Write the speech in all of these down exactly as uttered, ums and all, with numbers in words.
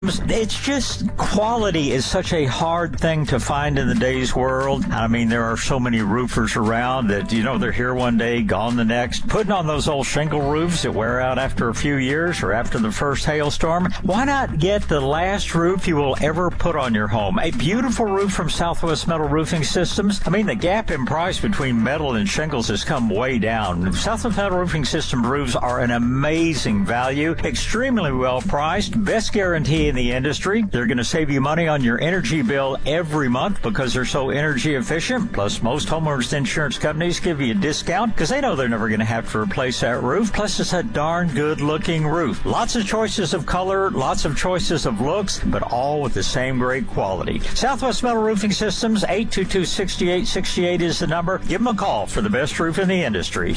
It's just quality is such a hard thing to find in the day's world. I mean, there are so many roofers around that, you know, they're here one day, gone the next. Putting on those old shingle roofs that wear out after a few years or after the first hailstorm, why not get the last roof you will ever put on your home? A beautiful roof from Southwest Metal Roofing Systems. I mean, the gap in price between metal and shingles has come way down. Southwest Metal Roofing System roofs are an amazing value, extremely well priced, best guarantee in the industry. They're going to save you money on your energy bill every month because they're so energy efficient. Plus, most homeowners insurance companies give you a discount because they know they're never going to have to replace that roof. Plus, it's a darn good looking roof. Lots of choices of color, lots of choices of looks, but all with the same great quality. Southwest Metal Roofing Systems, eight two two, six eight six eight is the number. Give them a call for the best roof in the industry.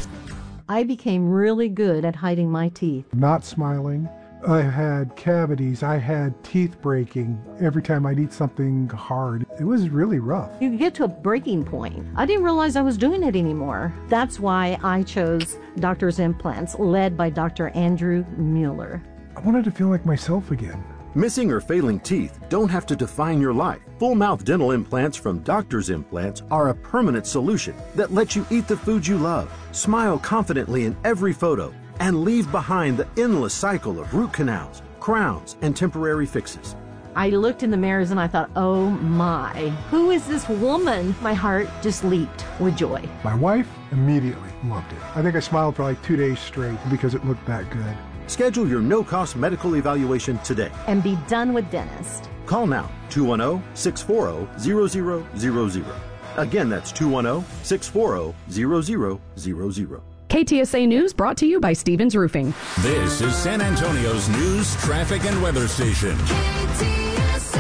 I became really good at hiding my teeth. Not smiling. I had cavities. I had teeth breaking every time I'd eat something hard. It was really rough. You get to a breaking point. I didn't realize I was doing it anymore. That's why I chose Doctor's Implants, led by Doctor Andrew Mueller. I wanted to feel like myself again. Missing or failing teeth don't have to define your life. Full mouth dental implants from Doctor's Implants are a permanent solution that lets you eat the food you love, smile confidently in every photo, and leave behind the endless cycle of root canals, crowns, and temporary fixes. I looked in the mirrors and I thought, oh my, who is this woman? My heart just leaped with joy. My wife immediately loved it. I think I smiled for like two days straight because it looked that good. Schedule your no-cost medical evaluation today. And be done with dentist. Call now, two one zero, six four zero, zero zero zero zero. Again, that's two one zero, six four zero, zero zero zero zero. K T S A News brought to you by Stevens Roofing. This is San Antonio's news, traffic, and weather station. K T S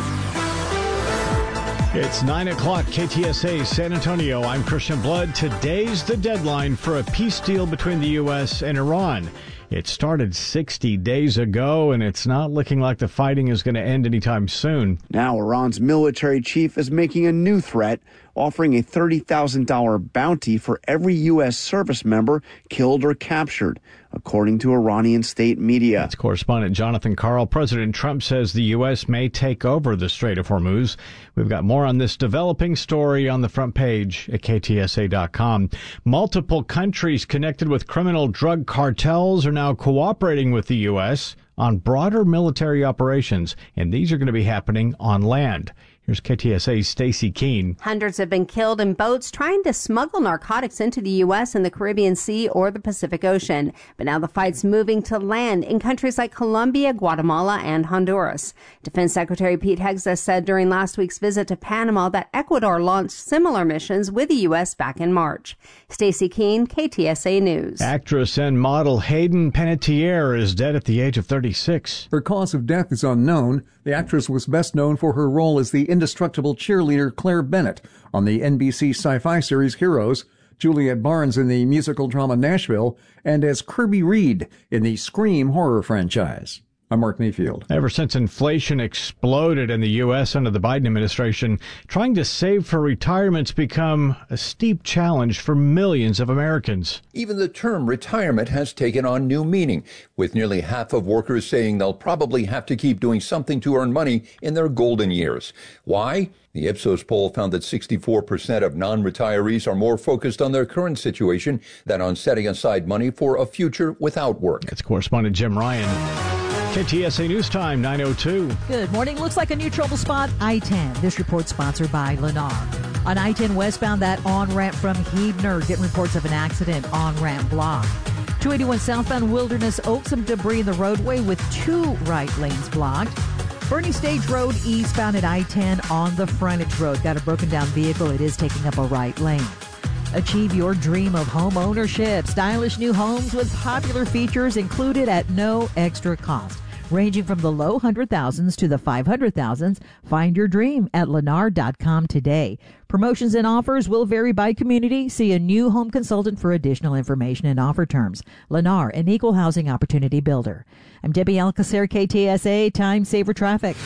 A. It's nine o'clock, K T S A San Antonio. I'm Christian Blood. Today's the deadline for a peace deal between the U S and Iran. It started sixty days ago, and it's not looking like the fighting is going to end anytime soon. Now Iran's military chief is making a new threat, offering a thirty thousand dollars bounty for every U S service member killed or captured, according to Iranian state media. That's correspondent Jonathan Karl. President Trump says the U S may take over the Strait of Hormuz. We've got more on this developing story on the front page at K T S A dot com. Multiple countries connected with criminal drug cartels are now cooperating with the U S on broader military operations, and these are going to be happening on land. Here's K T S A's Stacy Keene. Hundreds have been killed in boats trying to smuggle narcotics into the U S in the Caribbean Sea or the Pacific Ocean. But now the fight's moving to land in countries like Colombia, Guatemala, and Honduras. Defense Secretary Pete Hegseth said during last week's visit to Panama that Ecuador launched similar missions with the U S back in March. Stacy Keene, K T S A News. Actress and model Hayden Panettiere is dead at the age of thirty-six. Her cause of death is unknown. The actress was best known for her role as the indestructible cheerleader Claire Bennett on the N B C sci-fi series Heroes, Juliet Barnes in the musical drama Nashville, and as Kirby Reed in the Scream horror franchise. I'm Mark Mayfield. Ever since inflation exploded in the U S under the Biden administration, trying to save for retirement's become a steep challenge for millions of Americans. Even the term retirement has taken on new meaning, with nearly half of workers saying they'll probably have to keep doing something to earn money in their golden years. Why? The Ipsos poll found that sixty-four percent of non-retirees are more focused on their current situation than on setting aside money for a future without work. That's correspondent Jim Ryan. K T S A News Time, nine oh two. Good morning. Looks like a new trouble spot, I ten. This report sponsored by Lennar. On I ten westbound, that on-ramp from Heebner, getting reports of an accident, on-ramp block. two eighty-one southbound Wilderness Oak, some debris in the roadway with two right lanes blocked. Bernie Stage Road eastbound at I ten on the frontage road. Got a broken down vehicle. It is taking up a right lane. Achieve your dream of home ownership. Stylish new homes with popular features included at no extra cost. Ranging from the low hundred thousands to the five hundred thousands. Find your dream at lennar dot com today. Promotions and offers will vary by community. See a new home consultant for additional information and offer terms. Lennar, an equal housing opportunity builder. I'm Debbie Alcacer, K T S A, Time Saver Traffic.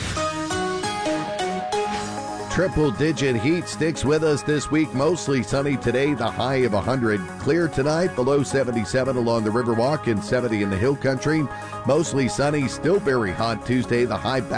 Triple-digit heat sticks with us this week. Mostly sunny today, the high of one hundred. Clear tonight, the low seventy-seven along the Riverwalk and seventy in the Hill Country. Mostly sunny, still very hot Tuesday, the high back.